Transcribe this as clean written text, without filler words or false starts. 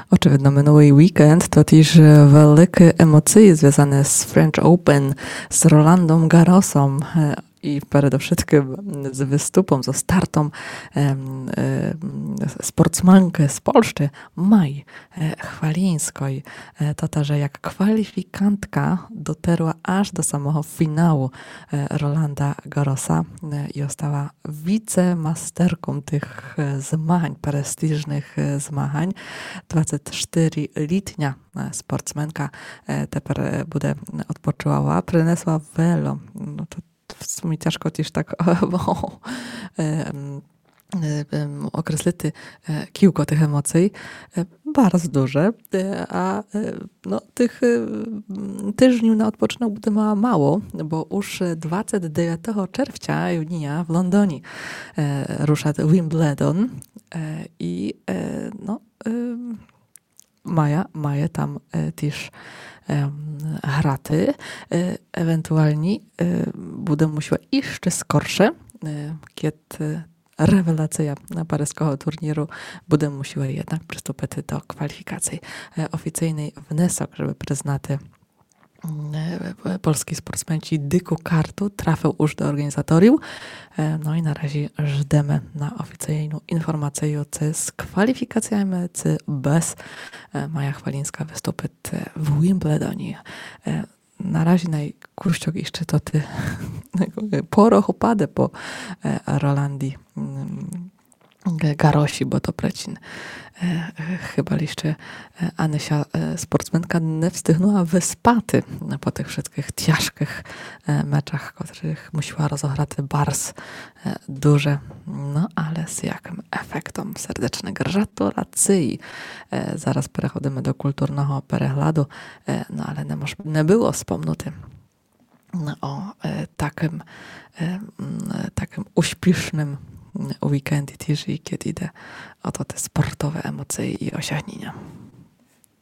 Очевидно, минулий вікенд то ті ж великі емоції зв'язані з French Open, з Роландом Гарросом і передовшитки з виступом, зі стартом sportsmanki z Polski, Maj Chwalińskiej. To ta, że jak kwalifikantka dotarła aż do samego finału Rolanda Garrosa i została wicemasterką tych zmagań, prestiżnych zmagań. 24-letnia sportsmenka тепер буде відпочивала, принесла вело. Ну, тут в сумі тяжко тіж так określić kilka tych emocji, bardzo duże, a no, tych tygodni na odpoczynek będzie mało, bo już 29 czerwca junia w Londynie rusza Wimbledon i no, maja tam też грати, ewentualnie będę musiała jeszcze skorsze, kiedy rewelacja paryskiego turnieju, będę musiała jednak przystąpić do kwalifikacji oficjalnej wniosek, żeby przyznać polski sportsmenci dyku kartu trafił już do organizatorów. No i na razie żdemy na oficjalną informację z kwalifikacjami, czy bez Maja Chwalińska wystąpi w Wimbledonie. Na razie najkurczok jeszcze to ty poroch upadę po Rolandii Garrosi, bo to precin. Chyba jeszcze Anysia sportsmenka nie wstygnęła wyspaty po tych wszystkich ciężkich meczach, których musiała rozegrać bardzo duże. No ale z jakim efektem serdeczne gratulacje. Zaraz przechodzimy do kulturnego перегляду, no ale nie było wspomniane o takim uśpiesznym weekendzie też, kiedy idę o te sportowe emocje i osiągnięcia.